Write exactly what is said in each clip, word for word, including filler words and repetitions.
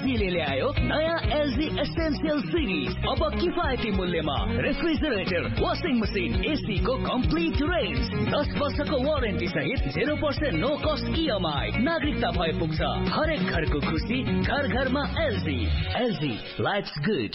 एलजीले ल्यायो नयाँ LG essential series. अब किफायती मूल्यमा रेफ्रिजरेटर, वाशिङ मसिन, एसी को कम्प्लिट रेन्ज, दस वर्षको वारेन्टी सहित zero percent no cost EMI. नागरिकता भए पुग्छ हरेक घरको खुसी, घर घरमा एलजी। LG lives good.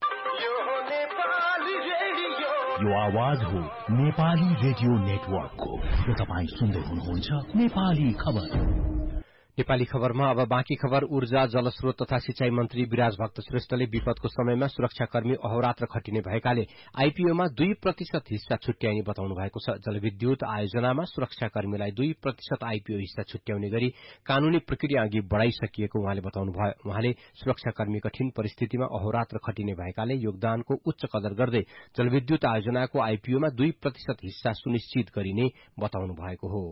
यो आवाज हो नेपाली रेडियो नेटवर्कको। यो तपाईँ सुन्दै हुनुहुन्छ नेपाली खबर। नेपाली खबरमा अब बाँकी खबर। ऊर्जा, जलस्रोत तथा सिंचाई मन्त्री विराज भक्त श्रेष्ठले विपदको समयमा सुरक्षाकर्मी अहोरात्र खटिने भएकाले आईपीओमा दुई प्रतिशत हिस्सा छुट्याइने बताउनु भएको छ। जलविद्युत आयोजनामा सुरक्षाकर्मीलाई दुई प्रतिशत आईपीओ हिस्सा छुट्याउने गरी कानूनी प्रक्रिया अघि बढ़ाइसकिएको उहाँले बताउनुभयो। उहाँले सुरक्षाकर्मी कठिन परिस्थितिमा अहोरात्र खटिने भएकाले योगदानको उच्च कदर गर्दै जलविद्युत आयोजनाको आईपीओमा दुई प्रतिशत हिस्सा सुनिश्चित गरिने बताउनु भएको हो।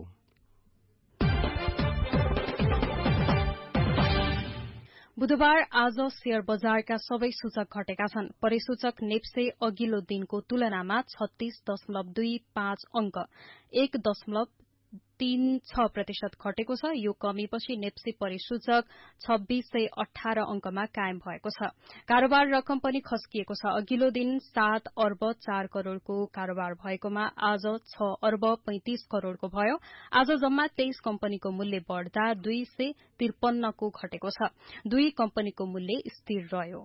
बुधबार आज शेयर बजारका सबै सूचक घटेका छन्। परिसूचक नेप्से अघिल्लो दिनको तुलनामा छत्तीस दशमलव दुई पाँच अंक एक दशमलव तीन छ प्रतिशत घटेको छ। यो कमीपछि नेप्से परिसूचक छब्बीस सय अठार अंकमा कायम भएको छ। कारोबार रकम पनि खस्किएको छ। अघिल्लो दिन सात अर्ब चार करोड़को कारोबार भएकोमा आज छ अर्ब पैंतिस करोड़को भयो। आज जम्मा तेइस कम्पनीको मूल्य बढ़दा दुई सय त्रिपन्नको घटेको छ। दुई कम्पनीको मूल्य स्थिर रह्यो।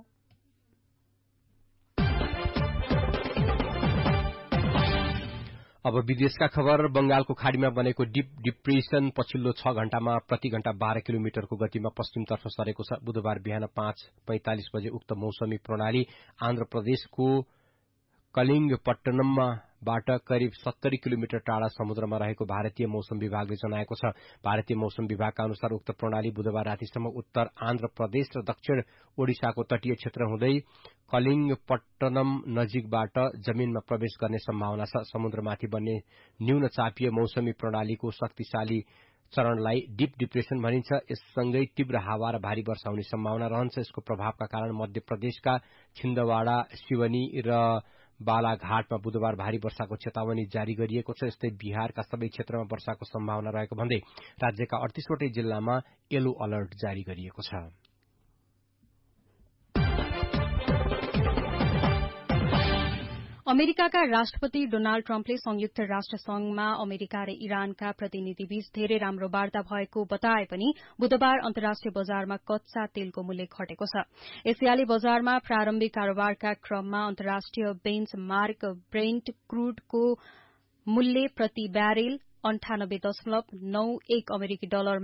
अब विदेशका खबर। बंगालको खाड़ीमा बनेको डीप डिप्रेशन पछिल्लो छ घण्टामा प्रति घण्टा बाह्र किलोमिटरको गतिमा पश्चिमतर्फ सरेको छ। बुधबार बिहान पाँच पैंतालिस बजे उक्त मौसमी प्रणाली आन्ध्र प्रदेशको कलिंगपट्टनमबाट करिब सत्तरी किलोमिटर टाढा समुद्रमा रहेको भारतीय मौसम विभागले जनाएको छ। भारतीय मौसम विभागका अनुसार उक्त प्रणाली बुधबार रातिसम्म उत्तर आन्ध्र प्रदेश र दक्षिण ओडिसाको तटीय क्षेत्र हुँदै कलिंगपट्टनम नजिकबाट जमीनमा प्रवेश गर्ने सम्भावना छ। समुद्रमाथि बन्ने न्यून चापीय मौसमी प्रणालीको शक्तिशाली चरणलाई डीप डिप्रेशन भनिन्छ। यससँगै तीव्र हावा र भारी वर्षा हुने सम्भावना रहन्छ। यसको प्रभावका कारण मध्य प्रदेशका छिन्दवाड़ा, सिवनी र बालाघाटमा बुधबार भारी वर्षाको चेतावनी जारी गरिएको छ। यस्तै बिहारका सबै क्षेत्रमा वर्षाको सम्भावना रहेको भन्दै राज्यका अडतीसवटै जिल्लामा येलो अलर्ट जारी गरिएको छ। अमेरिकाका राष्ट्रपति डोनाल्ड ट्रम्पले संयुक्त राष्ट्र संघमा अमेरिका र इरानका प्रतिनिधिबीच धेरै राम्रो वार्ता भएको बताए पनि बुधबार अन्तर्राष्ट्रिय बजारमा कच्चा तेलको मूल्य घटेको छ। एसियाली बजारमा प्रारम्भिक कारोबारका क्रममा अन्तर्राष्ट्रिय बेन्च मार्क ब्रेन्ट क्रूडको मूल्य प्रति ब्यारेल अन्ठानब्बे दशमलव नौ एक अमेरिकी डलर